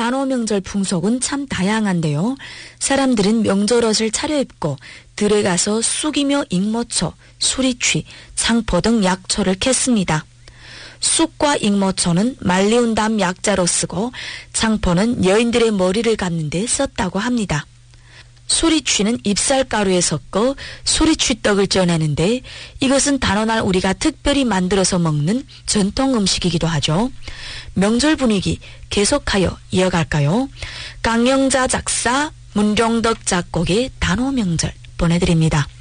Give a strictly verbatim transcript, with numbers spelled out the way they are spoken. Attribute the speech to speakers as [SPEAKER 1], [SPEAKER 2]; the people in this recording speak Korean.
[SPEAKER 1] 단오 명절 풍속은 참 다양한데요. 사람들은 명절옷을 차려입고 들에 가서 쑥이며 익모초, 수리취, 창포 등 약초를 캤습니다. 쑥과 익모초는 말리운 다음 약자로 쓰고 창포는 여인들의 머리를 감는 데 썼다고 합니다. 수리취는 잎쌀가루에 섞어 수리취떡을 쪄내는데 이것은 단오날 우리가 특별히 만들어서 먹는 전통 음식이기도 하죠. 명절 분위기 계속하여 이어갈까요? 강영자 작사, 문종덕 작곡의 단오 명절 보내드립니다.